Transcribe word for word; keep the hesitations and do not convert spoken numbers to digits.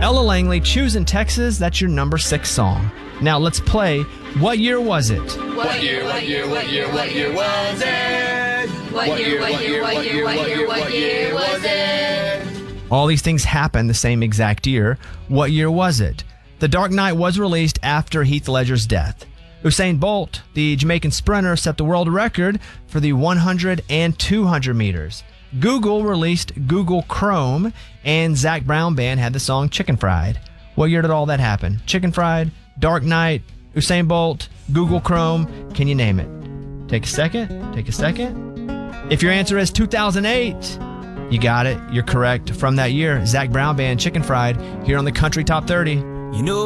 Ella Langley, Choosing Texas. That's your number six song. Now let's play What Year Was It? What year, what year, what year, what year was it? What year, what year, what year, what year, what year was it? All these things happened the same exact year. What year was it? The Dark Knight was released after Heath Ledger's death. Usain Bolt, the Jamaican sprinter, set the world record for the one hundred and two hundred meters. Google released Google Chrome, and Zac Brown Band had the song Chicken Fried. What year did all that happen? Chicken Fried, Dark Knight, Usain Bolt, Google Chrome. Can you name it? Take a second. Take a second. If your answer is two thousand eight, you got it. You're correct. From that year, Zac Brown Band, Chicken Fried, here on the Country Top thirty. You know